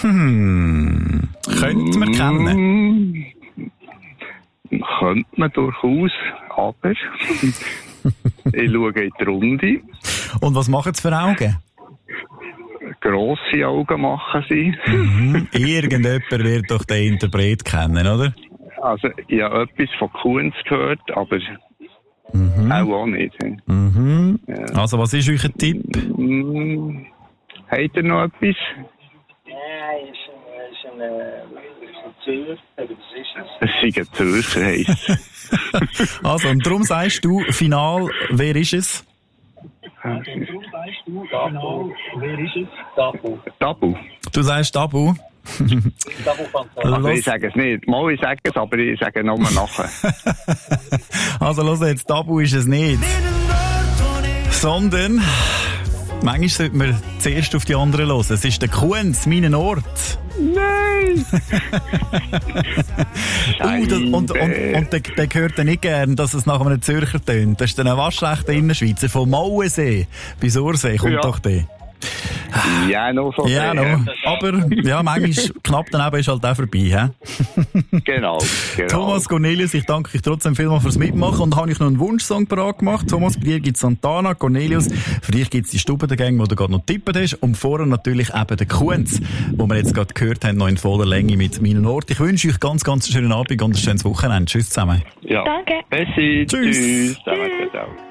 Könnte man kennen. Könnte man durchaus, aber ich schaue in die Runde. Und was machen Sie für Augen? Grosse Augen machen sie. Irgendjemand wird doch den Interpret kennen, oder? Also, ich habe etwas von Kunz gehört, aber auch nicht. Ja. Also, was ist euer Tipp? Habt ihr noch etwas? Nein, ist ein Zürcher, aber das ist es. Es ist ein Zürcher, heisst. Also, und darum sagst du, final, wer ist es? Tabu. Du sagst Tabu? Also ich sage es nicht. Mal, ich sage es, aber ich sage nochmal nachher. Also, los jetzt, Tabu ist es nicht. Sondern, manchmal sollte man zuerst auf die anderen hören. Es ist der Kunz, meinen Ort. Nein! Und der hört dann nicht gern, dass es nach einem Zürcher tönt. Das ist dann ein waschrechter Innerschweizer. Vom Mauensee bis Ursee kommt doch der. Ja, noch so. Ja, noch. Aber, ja, manchmal knapp daneben ist halt auch vorbei, he? Genau. Thomas Cornelius, ich danke euch trotzdem vielmals fürs Mitmachen und habe ich noch einen Wunschsong parat gemacht. Thomas, bei dir gibt es Santana, Cornelius, für dich gibt es die Stube der Gang, wo du gerade noch tippen hast und vorher natürlich eben den Kunz, wo wir jetzt gerade gehört haben, noch in voller Länge mit meinem Ort. Ich wünsche euch ganz einen schönen Abend und ein schönes Wochenende. Tschüss zusammen. Ja. Danke. Bessie. Tschüss. Tschüss. Ciao.